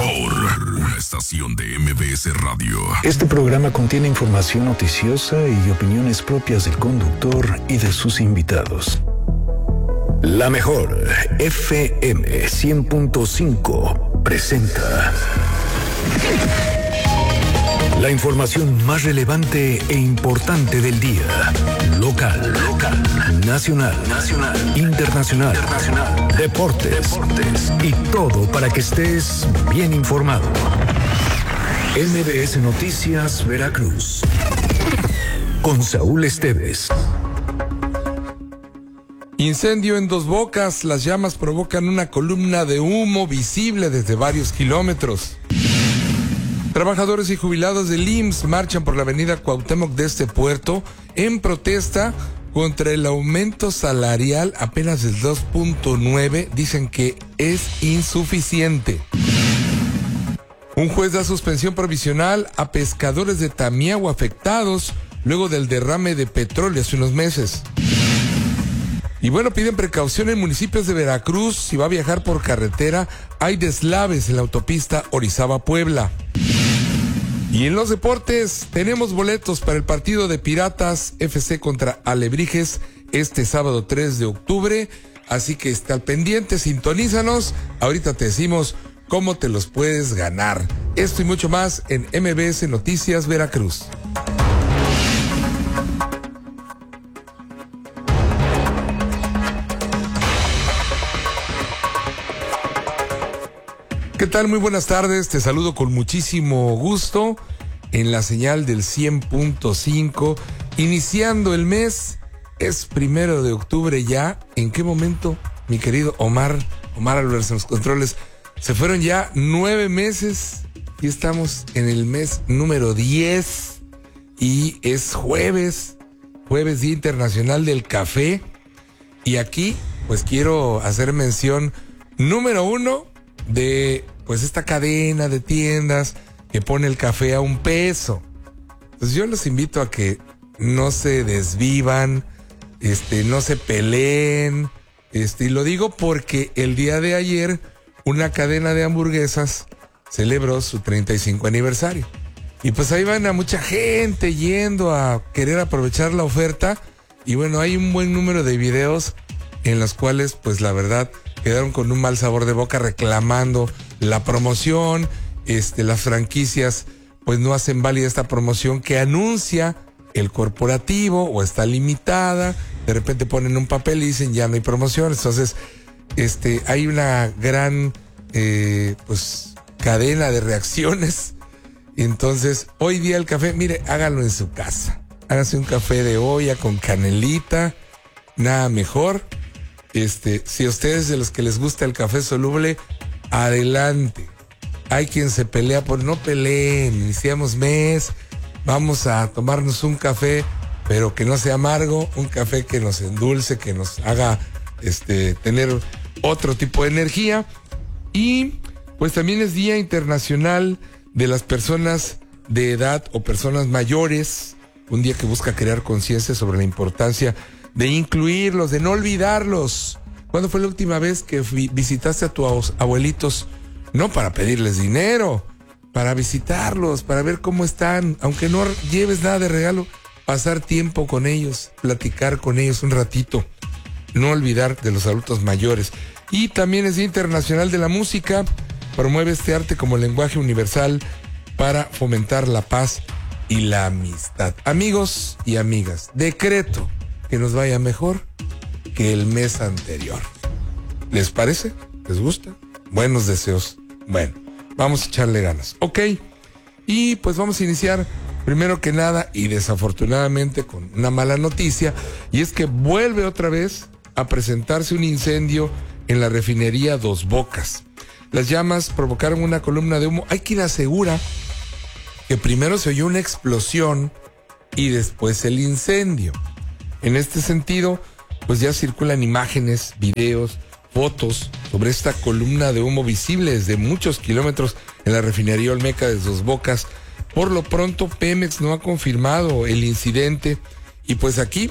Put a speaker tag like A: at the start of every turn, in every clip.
A: por una estación de MBS Radio.
B: Este programa contiene información noticiosa y opiniones propias del conductor y de sus invitados. La mejor FM 100.5 presenta la información más relevante e importante del día. Local, nacional, internacional, deportes y todo para que estés bien informado. MBS Noticias Veracruz con Saúl Esteves.
C: Incendio en Dos Bocas. Las llamas provocan una columna de humo visible desde varios kilómetros. Trabajadores y jubilados del IMSS marchan por la avenida Cuauhtémoc de este puerto en protesta contra el aumento salarial apenas del 2.9. Dicen que es insuficiente. Un juez da suspensión provisional a pescadores de Tamiahua afectados luego del derrame de petróleo hace unos meses. Y bueno, piden precaución en municipios de Veracruz. Si va a viajar por carretera, hay deslaves en la autopista Orizaba-Puebla. Y en los deportes, tenemos boletos para el partido de Piratas FC contra Alebrijes este sábado 3 de octubre. Así que está al pendiente, sintonízanos. Ahorita te decimos cómo te los puedes ganar. Esto y mucho más en MBS Noticias Veracruz. ¿Qué tal? Muy buenas tardes, te saludo con muchísimo gusto en la señal del 100.5, iniciando el mes, es 1 de octubre ya. ¿En qué momento, mi querido Omar Álvarez en los controles? Se fueron ya 9 meses y estamos en el mes número 10 y es jueves Día Internacional del Café, y aquí pues quiero hacer mención número 1 de pues esta cadena de tiendas que pone el café a $1. Entonces yo los invito a que no se desvivan, no se peleen, y lo digo porque el día de ayer una cadena de hamburguesas celebró su 35 aniversario. Y pues ahí van a mucha gente yendo a querer aprovechar la oferta, y bueno, hay un buen número de videos en los cuales pues la verdad quedaron con un mal sabor de boca reclamando la promoción. Las franquicias pues no hacen válida esta promoción que anuncia el corporativo, o está limitada. De repente ponen un papel y dicen ya no hay promoción. Entonces hay una gran pues cadena de reacciones. Entonces hoy día el café, mire, háganlo en su casa. Háganse un café de olla con canelita, nada mejor. Si a ustedes de los que les gusta el café soluble, adelante. Hay quien se pelea por no peleen, iniciamos mes, vamos a tomarnos un café, pero que no sea amargo, un café que nos endulce, que nos haga tener otro tipo de energía. Y pues también es Día Internacional de las Personas de Edad o Personas Mayores, un día que busca crear conciencia sobre la importancia de incluirlos, de no olvidarlos. ¿Cuándo fue la última vez que visitaste a tus abuelitos? No para pedirles dinero, para visitarlos, para ver cómo están, aunque no lleves nada de regalo, pasar tiempo con ellos, platicar con ellos un ratito, no olvidar de los adultos mayores. Y también es Día Internacional de la Música, promueve este arte como lenguaje universal para fomentar la paz y la amistad. Amigos y amigas, decreto que nos vaya mejor que el mes anterior. ¿Les parece? ¿Les gusta? Buenos deseos. Bueno, vamos a echarle ganas. Ok, y pues vamos a iniciar primero que nada y desafortunadamente con una mala noticia, y es que vuelve otra vez a presentarse un incendio en la refinería Dos Bocas. Las llamas provocaron una columna de humo. Hay quien asegura que primero se oyó una explosión y después el incendio. En este sentido, pues ya circulan imágenes, videos, fotos sobre esta columna de humo visible desde muchos kilómetros en la refinería Olmeca de Dos Bocas. Por lo pronto, Pemex no ha confirmado el incidente y pues aquí,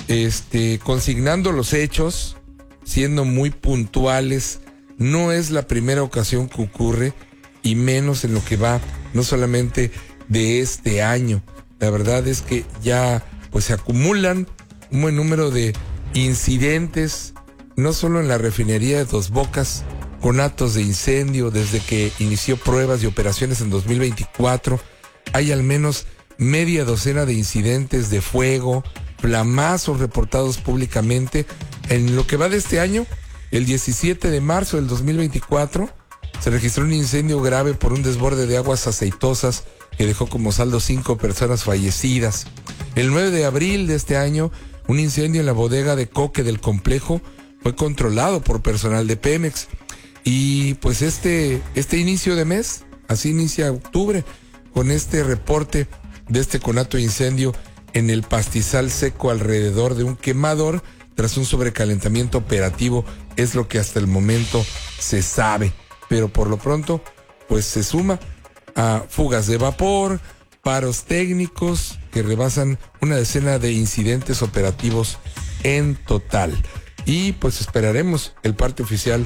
C: consignando los hechos, siendo muy puntuales, no es la primera ocasión que ocurre y menos en lo que va no solamente de este año. La verdad es que ya pues se acumulan un buen número de incidentes, no solo en la refinería de Dos Bocas, con actos de incendio desde que inició pruebas y operaciones en 2024. Hay al menos media docena de incidentes de fuego, flamazos reportados públicamente. En lo que va de este año, el 17 de marzo del 2024, se registró un incendio grave por un desborde de aguas aceitosas que dejó como saldo 5 personas fallecidas. El 9 de abril de este año, un incendio en la bodega de coque del complejo fue controlado por personal de Pemex. Y pues este inicio de mes, así inicia octubre, con este reporte de este conato de incendio en el pastizal seco alrededor de un quemador tras un sobrecalentamiento operativo, es lo que hasta el momento se sabe. Pero por lo pronto, pues se suma a fugas de vapor, paros técnicos que rebasan una decena de incidentes operativos en total. Y pues esperaremos el parte oficial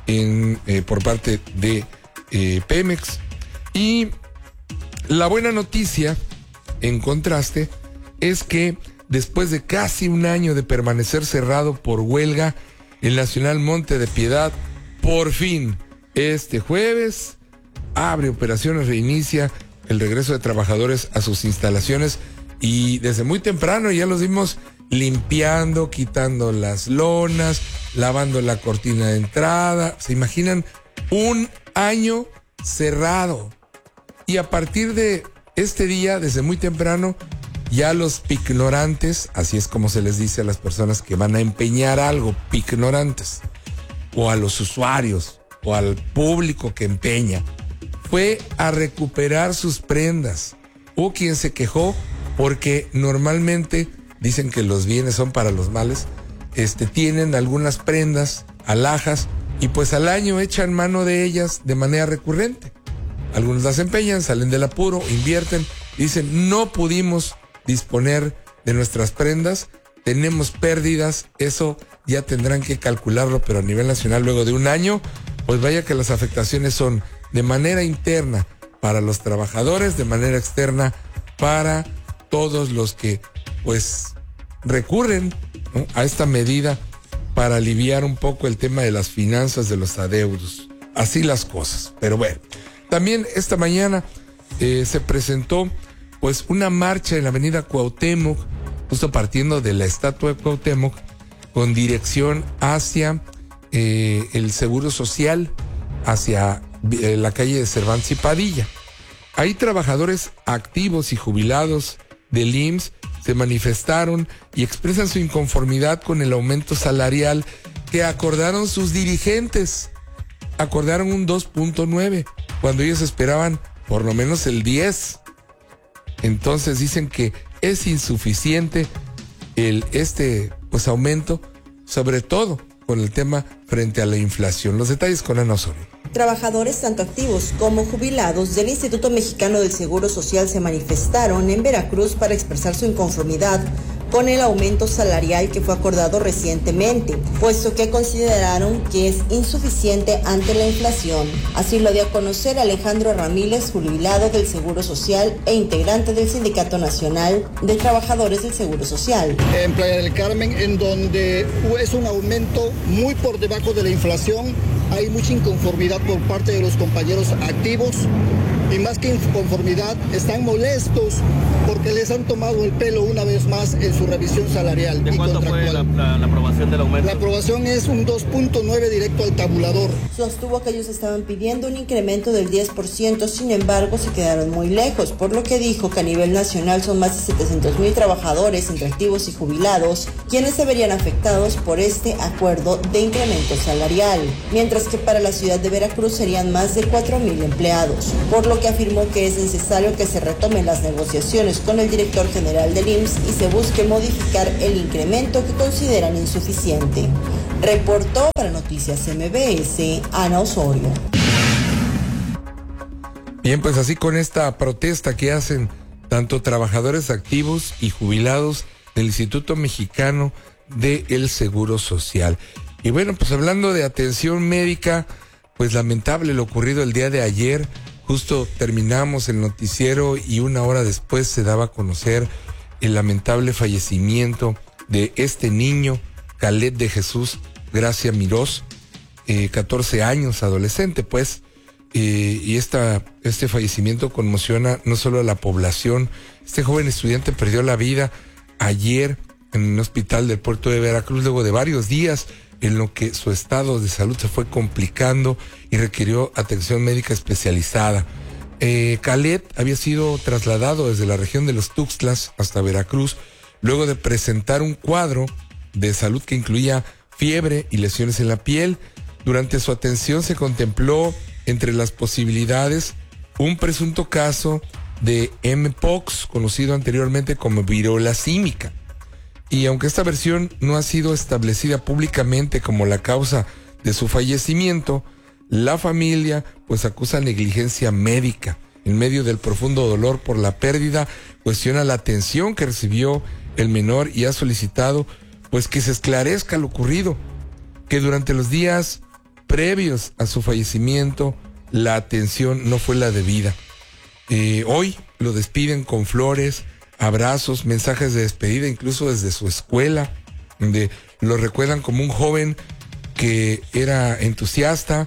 C: por parte de Pemex. Y la buena noticia, en contraste, es que después de casi un año de permanecer cerrado por huelga, el Nacional Monte de Piedad, por fin, este jueves, abre operaciones, reinicia el regreso de trabajadores a sus instalaciones y desde muy temprano ya los vimos limpiando, quitando las lonas, lavando la cortina de entrada. ¿Se imaginan? Un año cerrado. Y a partir de este día, desde muy temprano, ya los pignorantes, así es como se les dice a las personas que van a empeñar algo, pignorantes, o a los usuarios, o al público que empeña, fue a recuperar sus prendas. Hubo quien se quejó porque normalmente dicen que los bienes son para los males, tienen algunas prendas, alhajas, y pues al año echan mano de ellas de manera recurrente. Algunos las empeñan, salen del apuro, invierten, dicen no pudimos disponer de nuestras prendas, tenemos pérdidas, eso ya tendrán que calcularlo, pero a nivel nacional luego de un año, pues vaya que las afectaciones son de manera interna para los trabajadores, de manera externa para todos los que pues recurren, ¿no?, a esta medida para aliviar un poco el tema de las finanzas de los adeudos. Así las cosas, pero bueno. También esta mañana se presentó pues una marcha en la avenida Cuauhtémoc, justo partiendo de la estatua de Cuauhtémoc, con dirección hacia el Seguro Social, hacia la calle de Cervantes y Padilla. Ahí trabajadores activos y jubilados del IMSS se manifestaron y expresan su inconformidad con el aumento salarial que acordaron sus dirigentes. Acordaron un 2.9, cuando ellos esperaban por lo menos el 10. Entonces dicen que es insuficiente pues aumento, sobre todo con el tema frente a la inflación. Los detalles con Ana Osorio.
D: Trabajadores tanto activos como jubilados del Instituto Mexicano del Seguro Social se manifestaron en Veracruz para expresar su inconformidad con el aumento salarial que fue acordado recientemente, puesto que consideraron que es insuficiente ante la inflación. Así lo dio a conocer Alejandro Ramírez, jubilado del Seguro Social e integrante del Sindicato Nacional de Trabajadores del Seguro Social.
E: En Playa del Carmen, en donde es un aumento muy por debajo de la inflación, hay mucha inconformidad por parte de los compañeros activos y más que inconformidad, están molestos porque les han tomado el pelo una vez más en su revisión salarial.
F: ¿De cuánto fue la aprobación del aumento?
E: La aprobación es un 2.9 directo al tabulador.
D: Sostuvo que ellos estaban pidiendo un incremento del 10%, sin embargo se quedaron muy lejos, por lo que dijo que a nivel nacional son más de 700,000 trabajadores entre activos y jubilados quienes se verían afectados por este acuerdo de incremento salarial, mientras que para la ciudad de Veracruz serían más de 4,000 empleados, por lo que afirmó que es necesario que se retomen las negociaciones con el director general del IMSS y se busque modificar el incremento que consideran insuficiente. Reportó para Noticias MBS, Ana Osorio.
C: Bien, pues así con esta protesta que hacen tanto trabajadores activos y jubilados del Instituto Mexicano del Seguro Social. Y bueno, pues hablando de atención médica, pues lamentable lo ocurrido el día de ayer. Justo terminamos el noticiero y una hora después se daba a conocer el lamentable fallecimiento de este niño, Khaled de Jesús Gracia Mirós, 14 años, adolescente pues, y este fallecimiento conmociona no solo a la población. Este joven estudiante perdió la vida ayer en un hospital del puerto de Veracruz luego de varios días en lo que su estado de salud se fue complicando y requirió atención médica especializada. Khaled había sido trasladado desde la región de los Tuxtlas hasta Veracruz luego de presentar un cuadro de salud que incluía fiebre y lesiones en la piel. Durante su atención se contempló entre las posibilidades un presunto caso de Mpox, conocido anteriormente como viruela símica. Y aunque esta versión no ha sido establecida públicamente como la causa de su fallecimiento, la familia pues acusa negligencia médica. En medio del profundo dolor por la pérdida, cuestiona la atención que recibió el menor y ha solicitado pues que se esclarezca lo ocurrido, que durante los días previos a su fallecimiento la atención no fue la debida. Hoy lo despiden con flores, abrazos, mensajes de despedida, incluso desde su escuela, donde lo recuerdan como un joven que era entusiasta,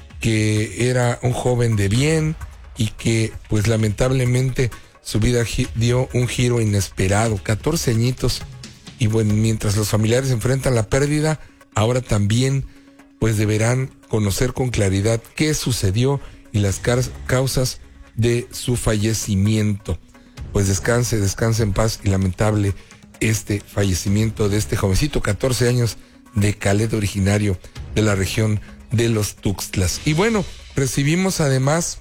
C: que era un joven de bien y que pues lamentablemente su vida dio un giro inesperado. 14 añitos, y bueno, mientras los familiares enfrentan la pérdida, ahora también pues deberán conocer con claridad qué sucedió y las causas de su fallecimiento. Pues descanse en paz, y lamentable este fallecimiento de este jovencito, 14 años, de Khaled, originario de la región de los Tuxtlas. Y bueno, recibimos además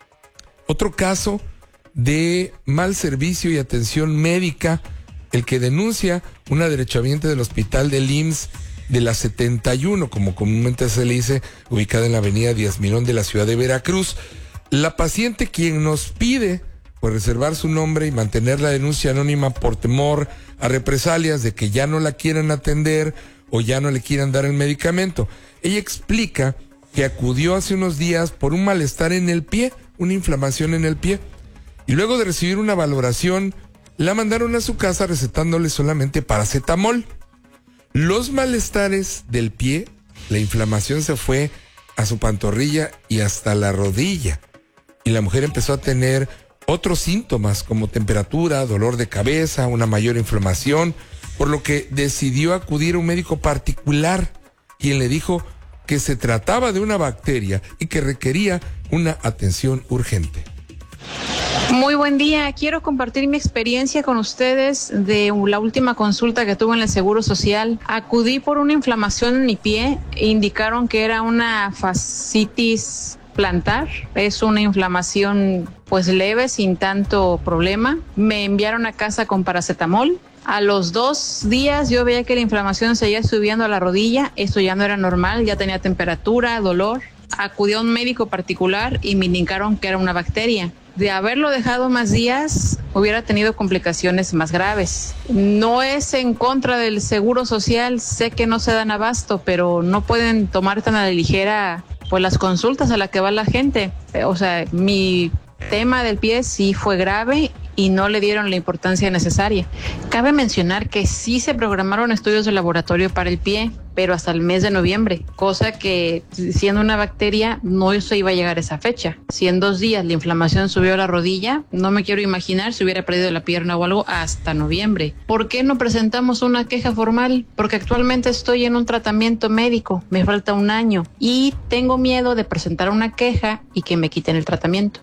C: otro caso de mal servicio y atención médica, el que denuncia una derechohabiente del hospital del IMSS de la 71, como comúnmente se le dice, ubicada en la avenida Díaz Mirón de la ciudad de Veracruz. La paciente, quien nos pide pues reservar su nombre y mantener la denuncia anónima por temor a represalias de que ya no la quieran atender o ya no le quieran dar el medicamento. Ella explica que acudió hace unos días por un malestar en el pie, una inflamación en el pie, y luego de recibir una valoración, la mandaron a su casa recetándole solamente paracetamol. Los malestares del pie, la inflamación se fue a su pantorrilla y hasta la rodilla, y la mujer empezó a tener otros síntomas como temperatura, dolor de cabeza, una mayor inflamación, por lo que decidió acudir a un médico particular, quien le dijo que se trataba de una bacteria y que requería una atención urgente.
G: Muy buen día, quiero compartir mi experiencia con ustedes de la última consulta que tuve en el Seguro Social. Acudí por una inflamación en mi pie e indicaron que era una fascitis plantar, es una inflamación pues leve, sin tanto problema. Me enviaron a casa con paracetamol. A los 2 días yo veía que la inflamación seguía subiendo a la rodilla, esto ya no era normal, ya tenía temperatura, dolor. Acudí a un médico particular y me indicaron que era una bacteria. De haberlo dejado más días, hubiera tenido complicaciones más graves. No es en contra del Seguro Social, sé que no se dan abasto, pero no pueden tomar tan a la ligera pues las consultas a las que va la gente. O sea, mi tema del pie sí fue grave y no le dieron la importancia necesaria. Cabe mencionar que sí se programaron estudios de laboratorio para el pie, pero hasta el mes de noviembre, cosa que siendo una bacteria no se iba a llegar a esa fecha. Si en 2 días la inflamación subió a la rodilla, no me quiero imaginar si hubiera perdido la pierna o algo hasta noviembre. ¿Por qué no presentamos una queja formal? Porque actualmente estoy en un tratamiento médico, me falta 1 año y tengo miedo de presentar una queja y que me quiten el tratamiento.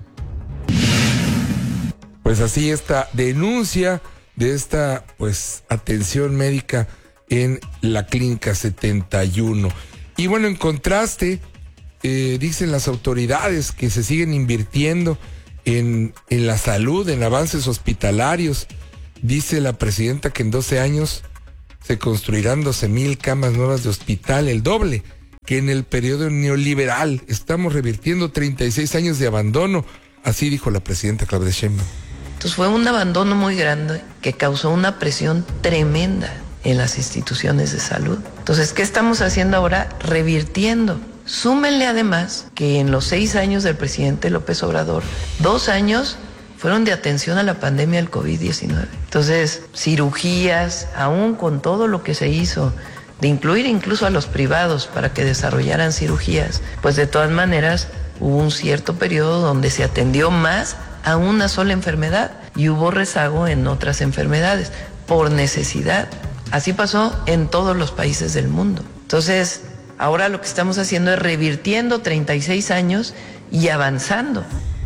C: Pues así esta denuncia de esta pues atención médica en la Clínica 71. Y bueno, en contraste, dicen las autoridades que se siguen invirtiendo en la salud, en avances hospitalarios. Dice la presidenta que en 12 años se construirán 12,000 camas nuevas de hospital, el doble que en el periodo neoliberal. Estamos revirtiendo 36 años de abandono, así dijo la presidenta Claudia Sheinbaum.
H: Entonces fue un abandono muy grande que causó una presión tremenda en las instituciones de salud. Entonces, ¿qué estamos haciendo ahora? Revirtiendo Súmenle además que en los 6 años del presidente López Obrador, 2 años fueron de atención a la pandemia del COVID-19. Entonces, cirugías, aún con todo lo que se hizo, de incluir incluso a los privados para que desarrollaran cirugías, pues de todas maneras hubo un cierto periodo donde se atendió más a una sola enfermedad y hubo rezago en otras enfermedades por necesidad. Así pasó en todos los países del mundo. Entonces, ahora lo que estamos haciendo es revirtiendo 36 años y avanzando.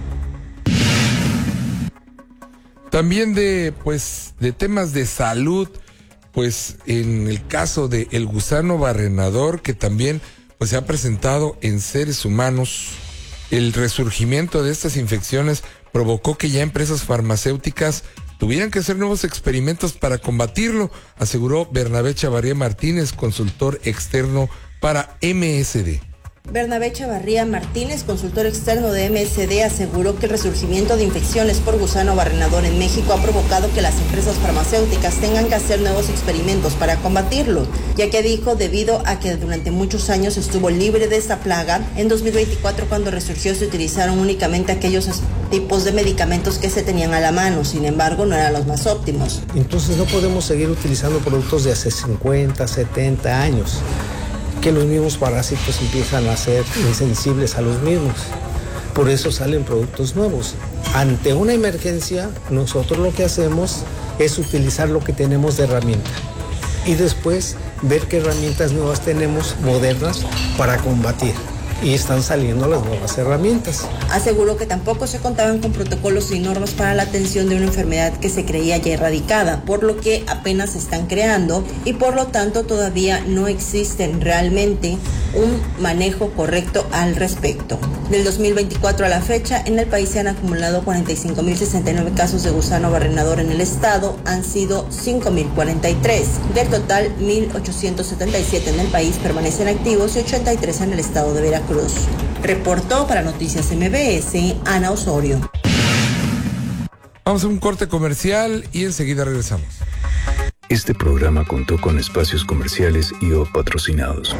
C: También de temas de salud, pues en el caso de el gusano barrenador, que también pues se ha presentado en seres humanos, el resurgimiento de estas infecciones provocó que ya empresas farmacéuticas tuvieran que hacer nuevos experimentos para combatirlo, aseguró Bernabé Chavarría Martínez, consultor externo para MSD.
D: Bernabé Chavarría Martínez, consultor externo de MSD, aseguró que el resurgimiento de infecciones por gusano barrenador en México ha provocado que las empresas farmacéuticas tengan que hacer nuevos experimentos para combatirlo, ya que dijo, debido a que durante muchos años estuvo libre de esta plaga, en 2024 cuando resurgió se utilizaron únicamente aquellos tipos de medicamentos que se tenían a la mano, sin embargo no eran los más óptimos.
I: Entonces no podemos seguir utilizando productos de hace 50, 70 años. Que los mismos parásitos empiezan a ser insensibles a los mismos. Por eso salen productos nuevos. Ante una emergencia, nosotros lo que hacemos es utilizar lo que tenemos de herramienta y después ver qué herramientas nuevas tenemos, modernas, para combatir. Y están saliendo las nuevas herramientas.
D: Aseguró que tampoco se contaban con protocolos y normas para la atención de una enfermedad que se creía ya erradicada, por lo que apenas se están creando y por lo tanto todavía no existen realmente un manejo correcto al respecto. Del 2024 a la fecha, en el país se han acumulado 45.069 casos de gusano barrenador en el estado, han sido 5.043. Del total, 1.877 en el país permanecen activos y 83 en el estado de Veracruz. Reportó para Noticias MBS, Ana Osorio.
C: Vamos a un corte comercial y enseguida regresamos.
B: Este programa contó con espacios comerciales y o patrocinados.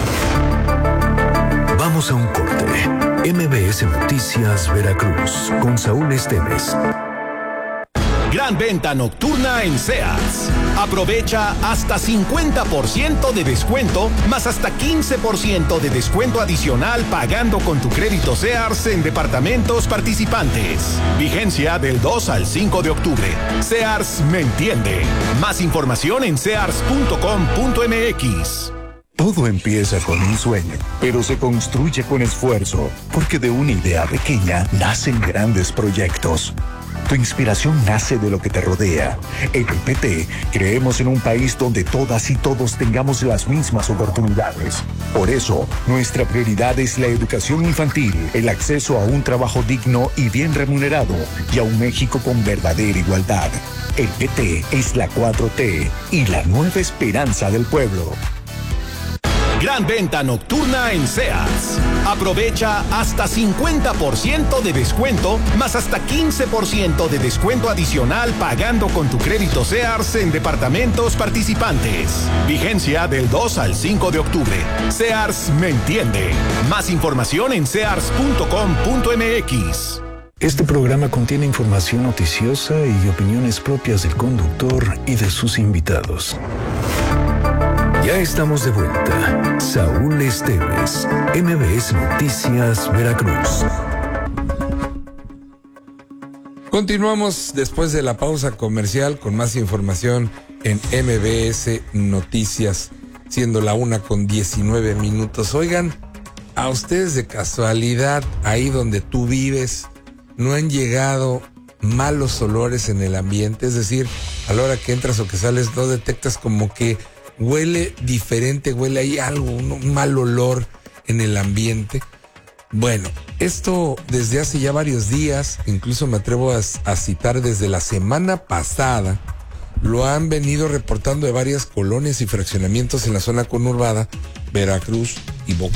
B: Vamos a un corte. MBS Noticias Veracruz con Saúl Esteves.
J: Gran venta nocturna en Sears. Aprovecha hasta 50% de descuento, más hasta 15% de descuento adicional pagando con tu crédito Sears en departamentos participantes. Vigencia del 2 al 5 de octubre. Sears me entiende. Más información en sears.com.mx.
K: Todo empieza con un sueño, pero se construye con esfuerzo, porque de una idea pequeña nacen grandes proyectos. Tu inspiración nace de lo que te rodea. En el PT creemos en un país donde todas y todos tengamos las mismas oportunidades. Por eso, nuestra prioridad es la educación infantil, el acceso a un trabajo digno y bien remunerado, y a un México con verdadera igualdad. El PT es la 4T y la nueva esperanza del pueblo.
J: Gran venta nocturna en Sears. Aprovecha hasta 50% de descuento, más hasta 15% de descuento adicional pagando con tu crédito Sears en departamentos participantes. Vigencia del 2 al 5 de octubre. Sears me entiende. Más información en sears.com.mx.
B: Este programa contiene información noticiosa y opiniones propias del conductor y de sus invitados. Ya estamos de vuelta. Saúl Esteves, MBS Noticias Veracruz.
C: Continuamos después de la pausa comercial con más información en MBS Noticias, siendo la 1:19. Oigan, a ustedes de casualidad, ahí donde tú vives, ¿no han llegado malos olores en el ambiente? Es decir, a la hora que entras o que sales, no detectas como que huele diferente, huele ahí algo, un mal olor en el ambiente. Bueno, esto desde hace ya varios días, incluso me atrevo a citar desde la semana pasada, lo han venido reportando de varias colonias y fraccionamientos en la zona conurbada, Veracruz y Boca